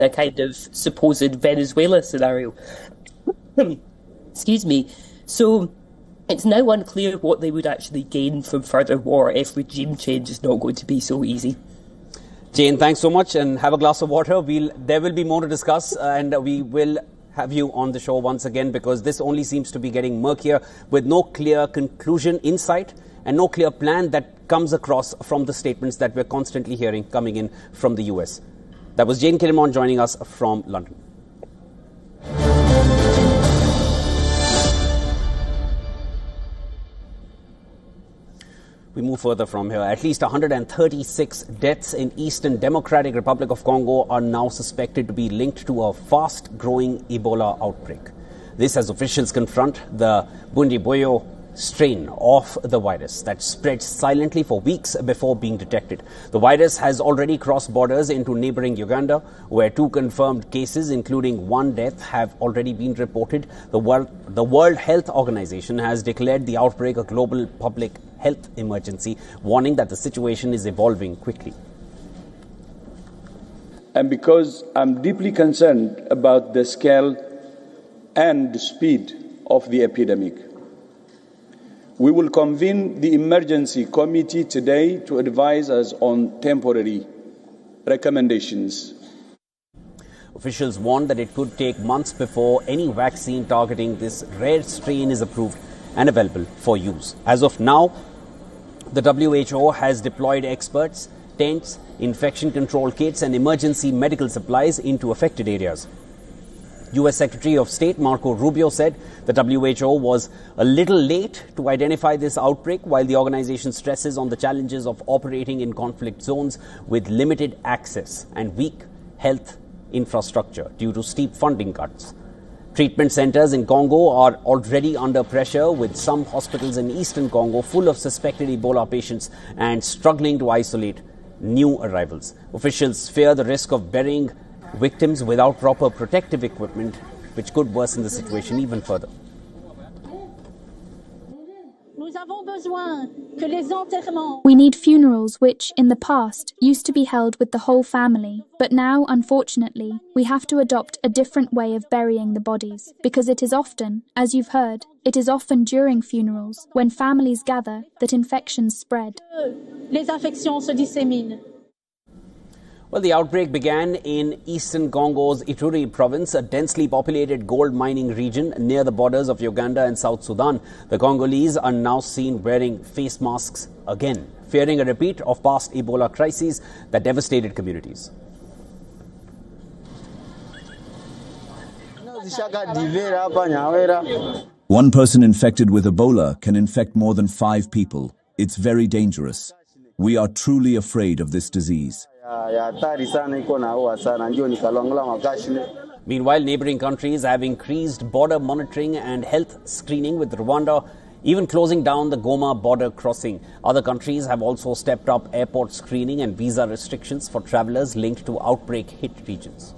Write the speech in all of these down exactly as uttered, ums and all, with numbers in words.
a kind of supposed Venezuela scenario. Excuse me. So it's now unclear what they would actually gain from further war if regime change is not going to be so easy. Jane, thanks so much, and have a glass of water. We'll, there will be more to discuss, and we will have you on the show once again, because this only seems to be getting murkier with no clear conclusion in sight and no clear plan that comes across from the statements that we're constantly hearing coming in from the U S. That was Jane Kilimon joining us from London. We move further from here. At least one hundred thirty-six deaths in Eastern Democratic Republic of Congo are now suspected to be linked to a fast-growing Ebola outbreak. This as officials confront the Bundibugyo strain of the virus that spread silently for weeks before being detected. The virus has already crossed borders into neighboring Uganda, where two confirmed cases, including one death, have already been reported. The World, the World Health Organization has declared the outbreak a global public health emergency, warning that the situation is evolving quickly. And because I'm deeply concerned about the scale and the speed of the epidemic, we will convene the emergency committee today to advise us on temporary recommendations. Officials warn that it could take months before any vaccine targeting this rare strain is approved and available for use. As of now, the W H O has deployed experts, tents, infection control kits and emergency medical supplies into affected areas. U S Secretary of State Marco Rubio said the W H O was a little late to identify this outbreak, while the organization stresses on the challenges of operating in conflict zones with limited access and weak health infrastructure due to steep funding cuts. Treatment centers in Congo are already under pressure, with some hospitals in eastern Congo full of suspected Ebola patients and struggling to isolate new arrivals. Officials fear the risk of burying victims without proper protective equipment, which could worsen the situation even further. We need funerals which, in the past, used to be held with the whole family, but now, unfortunately, we have to adopt a different way of burying the bodies, because it is often, as you've heard, it is often during funerals, when families gather, that infections spread. Les infections se disséminent. Well, the outbreak began in eastern Congo's Ituri province, a densely populated gold mining region near the borders of Uganda and South Sudan. The Congolese are now seen wearing face masks again, fearing a repeat of past Ebola crises that devastated communities. One person infected with Ebola can infect more than five people. It's very dangerous. We are truly afraid of this disease. Meanwhile, neighboring countries have increased border monitoring and health screening, with Rwanda even closing down the Goma border crossing. Other countries have also stepped up airport screening and visa restrictions for travellers linked to outbreak-hit regions.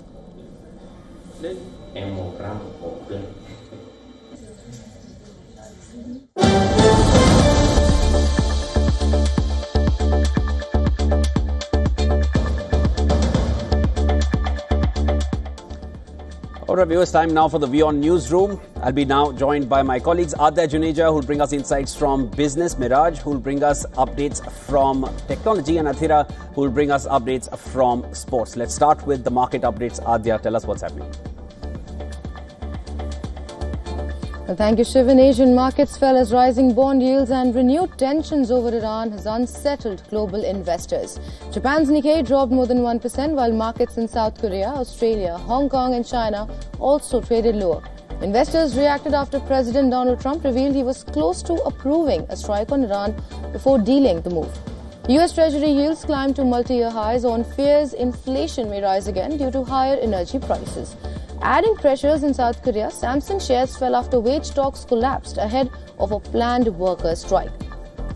All right, viewers, time now for the WION Newsroom. I'll be now joined by my colleagues Adya Juneja, who will bring us insights from business, Miraj, who will bring us updates from technology, and Athira, who will bring us updates from sports. Let's start with the market updates. Adya, tell us what's happening. Well, thank you, Shivan. Asian markets fell as rising bond yields and renewed tensions over Iran has unsettled global investors. Japan's Nikkei dropped more than one percent, while markets in South Korea, Australia, Hong Kong and China also traded lower. Investors reacted after President Donald Trump revealed he was close to approving a strike on Iran before dealing the move. U S Treasury yields climbed to multi-year highs on fears inflation may rise again due to higher energy prices. Adding pressures in South Korea, Samsung shares fell after wage talks collapsed ahead of a planned worker strike.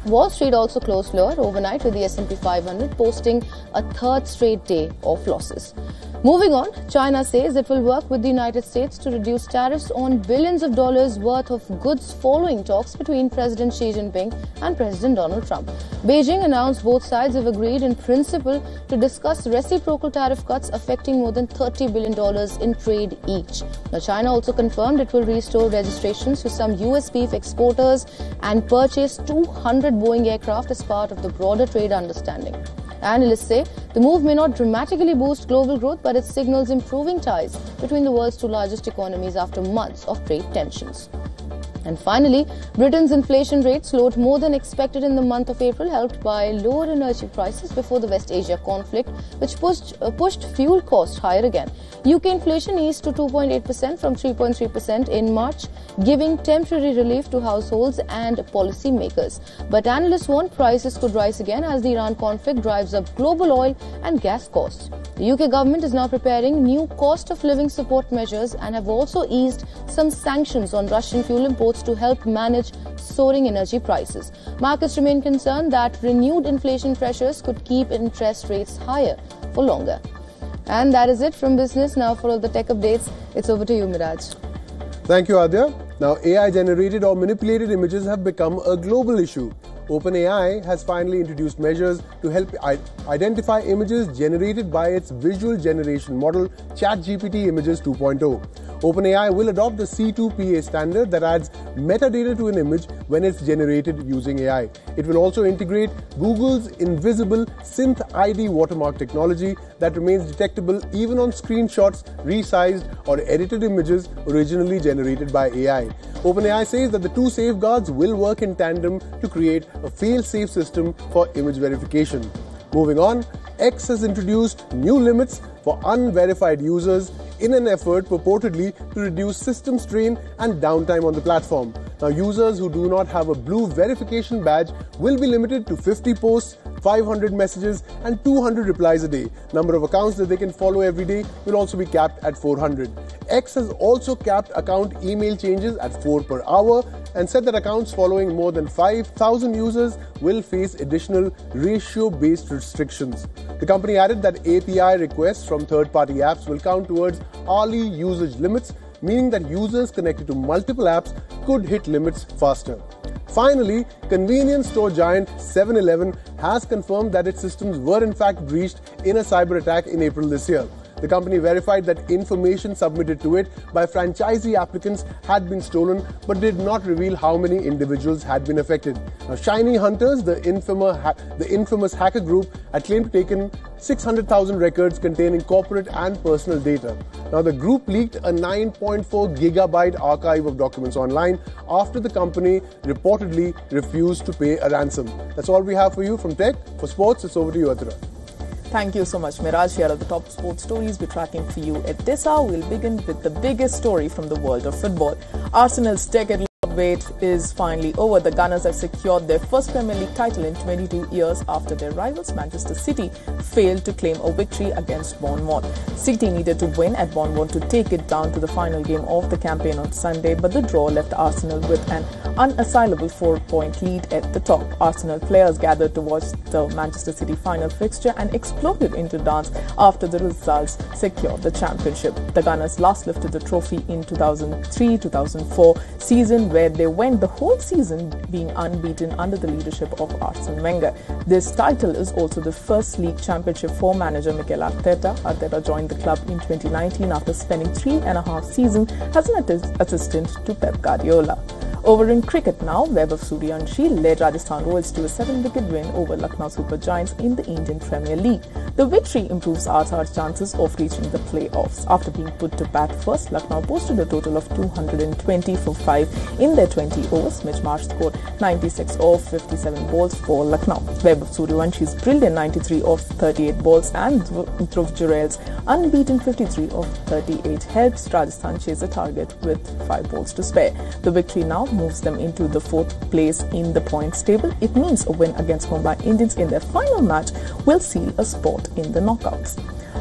Wall Street also closed lower overnight, with the S and P five hundred posting a third straight day of losses. Moving on, China says it will work with the United States to reduce tariffs on billions of dollars worth of goods following talks between President Xi Jinping and President Donald Trump. Beijing announced both sides have agreed in principle to discuss reciprocal tariff cuts affecting more than thirty billion dollars in trade each. Now, China also confirmed it will restore registrations for some U S beef exporters and purchase two hundred Boeing aircraft as part of the broader trade understanding. Analysts say the move may not dramatically boost global growth, but it signals improving ties between the world's two largest economies after months of trade tensions. And finally, Britain's inflation rate slowed more than expected in the month of April, helped by lower energy prices before the West Asia conflict, which pushed, uh, pushed fuel costs higher again. U K inflation eased to two point eight percent from three point three percent in March, giving temporary relief to households and policymakers. But analysts warn prices could rise again as the Iran conflict drives up global oil and gas costs. The U K government is now preparing new cost of living support measures and have also eased some sanctions on Russian fuel imports to help manage soaring energy prices. Markets remain concerned that renewed inflation pressures could keep interest rates higher for longer. And that is it from business. Now for all the tech updates, it's over to you, Miraj. Thank you, Adya. Now, A I-generated or manipulated images have become a global issue. OpenAI has finally introduced measures to help identify images generated by its visual generation model, ChatGPT Images two point oh. OpenAI will adopt the C two P A standard that adds metadata to an image when it's generated using A I. It will also integrate Google's invisible Synth I D watermark technology that remains detectable even on screenshots, resized or edited images originally generated by A I. OpenAI says that the two safeguards will work in tandem to create a fail-safe system for image verification. Moving on, X has introduced new limits for unverified users in an effort purportedly to reduce system strain and downtime on the platform. Now, users who do not have a blue verification badge will be limited to fifty posts, five hundred messages and two hundred replies a day. Number of accounts that they can follow every day will also be capped at four hundred. X has also capped account email changes at four per hour and said that accounts following more than five thousand users will face additional ratio-based restrictions. The company added that A P I requests from third-party apps will count towards hourly usage limits, meaning that users connected to multiple apps could hit limits faster. Finally, convenience store giant seven eleven has confirmed that its systems were in fact breached in a cyber attack in April this year. The company verified that information submitted to it by franchisee applicants had been stolen, but did not reveal how many individuals had been affected. Now, Shiny Hunters, the infamous, ha- the infamous hacker group, had claimed to have taken six hundred thousand records containing corporate and personal data. Now, the group leaked a nine point four gigabyte archive of documents online after the company reportedly refused to pay a ransom. That's all we have for you from Tech. For sports, it's over to you, Atira. Thank you so much, Miraj. Here are the top sports stories we're tracking for you at this hour. We'll begin with the biggest story from the world of football. Arsenal's decade wait is finally over. The Gunners have secured their first Premier League title in twenty-two years after their rivals Manchester City failed to claim a victory against Bournemouth. City needed to win at Bournemouth to take it down to the final game of the campaign on Sunday, but the draw left Arsenal with an unassailable four-point lead at the top. Arsenal players gathered to watch the Manchester City final fixture and exploded into dance after the results secured the championship. The Gunners last lifted the trophy in two thousand three two thousand four season, where they went the whole season being unbeaten under the leadership of Arsene Wenger. This title is also the first league championship for manager Mikel Arteta. Arteta joined the club in twenty nineteen after spending three and a half seasons as an assistant to Pep Guardiola. Over in cricket now, Vaibhav Suryavanshi led Rajasthan Royals to a seven-wicket win over Lucknow Super Giants in the Indian Premier League. The victory improves R R's chances of reaching the playoffs. After being put to bat first, Lucknow posted a total of two hundred twenty for five in their twenty overs. Mitch Marsh scored ninety-six of fifty-seven balls for Lucknow. Vaibhav Suryavansh's brilliant ninety-three of thirty-eight balls and Dhruv Jurel's unbeaten fifty-three of thirty-eight helped Rajasthan chase the target with five balls to spare. The victory now moves them into the fourth place in the points table. It means a win against Mumbai Indians in their final match will seal a spot in the knockouts.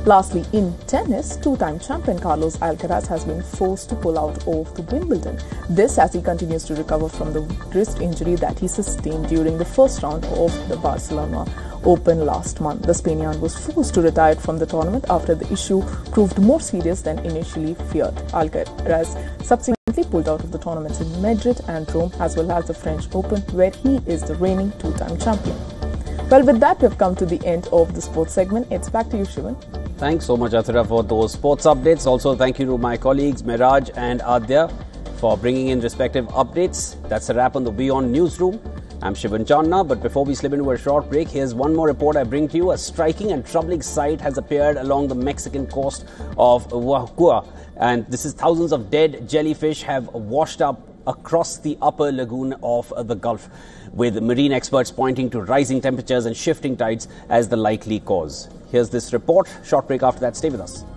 Lastly, in tennis, two-time champion Carlos Alcaraz has been forced to pull out of the Wimbledon. This as he continues to recover from the wrist injury that he sustained during the first round of the Barcelona Open last month. The Spaniard was forced to retire from the tournament after the issue proved more serious than initially feared. Alcaraz subsequently pulled out of the tournaments in Madrid and Rome, as well as the French Open, where he is the reigning two-time champion. Well, with that, we've come to the end of the sports segment. It's back to you, Shivan. Thanks so much, Athira, for those sports updates. Also, thank you to my colleagues Miraj and Adya for bringing in respective updates. That's a wrap on the WION Newsroom. I'm Shivan Channa, but before we slip into a short break, here's one more report I bring to you. A striking and troubling sight has appeared along the Mexican coast of Oaxaca, and this is thousands of dead jellyfish have washed up across the upper lagoon of the Gulf, with marine experts pointing to rising temperatures and shifting tides as the likely cause. Here's this report. Short break after that. Stay with us.